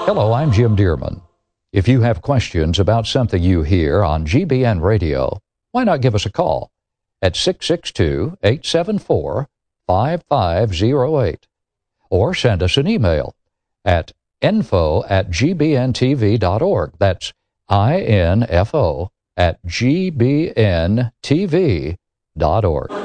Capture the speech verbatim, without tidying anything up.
Hello, I'm Jim Dearman. If you have questions about something you hear on G B N Radio, why not give us a call at six six two, eight seven four, five five zero eight or send us an email at info at g b n t v dot org. That's I N F O at g b n t v dot org.